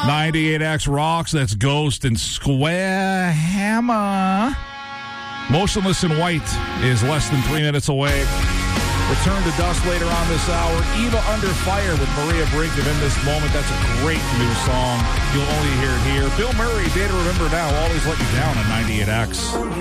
98X rocks. That's Ghost and Square Hammer. Motionless in White is less than 3 minutes away. Return to Dust later on this hour. Eva Under Fire with Maria Briggs of In This Moment. That's a great new song. You'll only hear it here. Bill Murray, Day to Remember Now, Always Let You Down on 98X.